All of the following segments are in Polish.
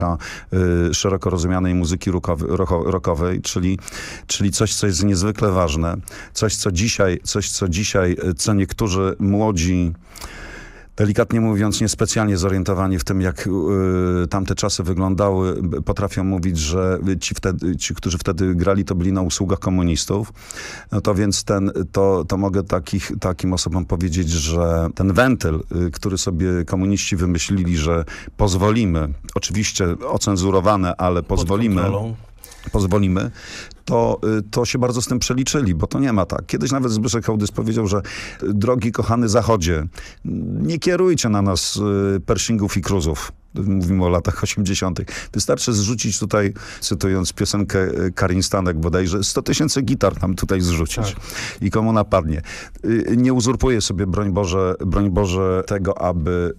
szeroko rozumianej muzyki rockowej, czyli coś, co jest niezwykle ważne. Coś, co dzisiaj, co niektórzy młodzi, delikatnie mówiąc, niespecjalnie zorientowani w tym, jak tamte czasy wyglądały, potrafią mówić, że ci, którzy wtedy grali, to byli na usługach komunistów. No to więc to mogę takim osobom powiedzieć, że ten wentyl, który sobie komuniści wymyślili, że pozwolimy, oczywiście ocenzurowane, ale pozwolimy, to się bardzo z tym przeliczyli, bo to nie ma tak. Kiedyś nawet Zbyszek Hołdys powiedział, że drogi kochany Zachodzie, nie kierujcie na nas Pershingów i Cruzów. Mówimy o latach 80. Wystarczy zrzucić tutaj, cytując piosenkę Karin Stanek bodajże, 100 000 gitar nam tutaj zrzucić. Tak. I komu napadnie. Nie uzurpuje sobie, broń Boże, tego, aby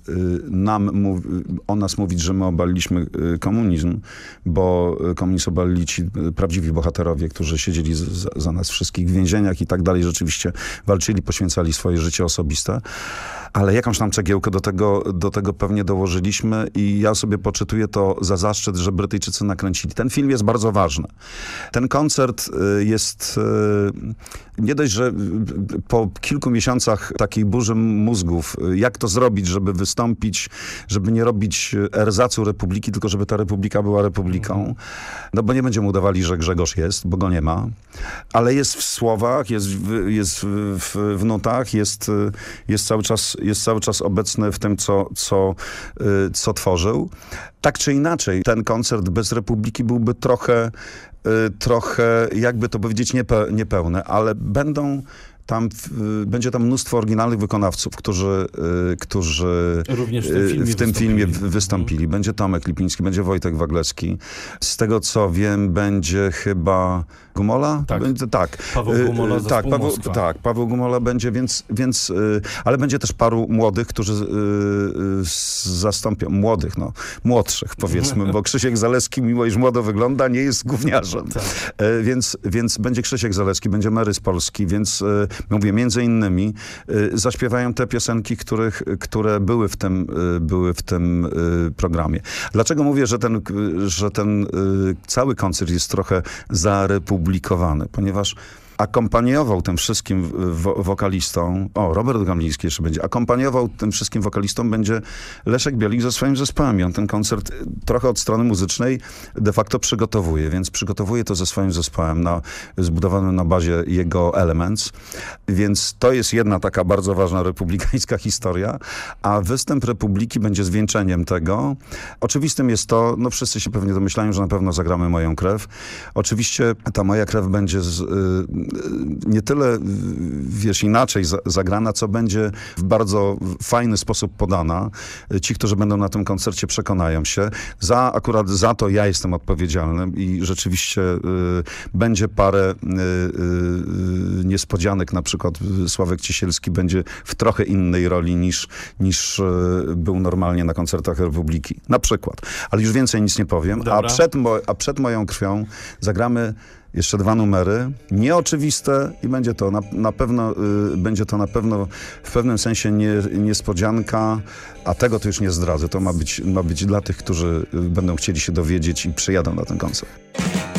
o nas mówić, że my obaliliśmy komunizm, bo komunizm obalili ci prawdziwi bohaterowie, którzy siedzieli za nas wszystkich w więzieniach i tak dalej. Rzeczywiście walczyli, poświęcali swoje życie osobiste. Ale jakąś tam cegiełkę do tego pewnie dołożyliśmy i ja sobie poczytuję to za zaszczyt, że Brytyjczycy nakręcili. Ten film jest bardzo ważny. Ten koncert jest nie dość, że po kilku miesiącach takiej burzy mózgów, jak to zrobić, żeby wystąpić, żeby nie robić erzacu Republiki, tylko żeby ta Republika była Republiką. No bo nie będziemy udawali, że Grzegorz jest, bo go nie ma. Ale jest w słowach, jest w nutach, jest cały czas obecny w tym, co tworzył. Tak czy inaczej, ten koncert bez Republiki byłby trochę, jakby to powiedzieć, niepełny, ale będzie tam mnóstwo oryginalnych wykonawców, którzy również w tym filmie wystąpili. Będzie Tomek Lipiński, będzie Wojtek Waglecki. Z tego, co wiem, będzie chyba Gumola? Tak. Paweł Gumola, Paweł Gumola będzie, więc ale będzie też paru młodych, którzy zastąpią, młodszych powiedzmy, bo Krzysiek Zaleski, mimo iż młodo wygląda, nie jest gówniarzem. Tak. Więc będzie Krzysiek Zaleski, będzie Mary z Polski, więc mówię, między innymi zaśpiewają te piosenki, które były w tym programie. Dlaczego mówię, że ten cały koncert jest trochę zarepublikowany? Ponieważ akompaniował tym wszystkim wokalistom, Robert Gamliński jeszcze będzie, akompaniował tym wszystkim wokalistom będzie Leszek Bielik ze swoim zespołem. I on ten koncert trochę od strony muzycznej de facto przygotowuje, więc przygotowuje to ze swoim zespołem zbudowanym na bazie jego Elements. Więc to jest jedna taka bardzo ważna republikańska historia, a występ Republiki będzie zwieńczeniem tego. Oczywistym jest to, wszyscy się pewnie domyślają, że na pewno zagramy Moją krew. Oczywiście ta Moja krew będzie nie tyle, inaczej zagrana, co będzie w bardzo fajny sposób podana. Ci, którzy będą na tym koncercie, przekonają się. Akurat za to ja jestem odpowiedzialny i rzeczywiście będzie parę niespodzianek. Na przykład Sławek Ciesielski będzie w trochę innej roli niż był normalnie na koncertach Republiki. Na przykład. Ale już więcej nic nie powiem. A przed Moją krwią zagramy jeszcze 2 numery, nieoczywiste i będzie to na pewno w pewnym sensie niespodzianka, a tego to już nie zdradzę. To ma być dla tych, którzy będą chcieli się dowiedzieć i przyjadą na ten koncert.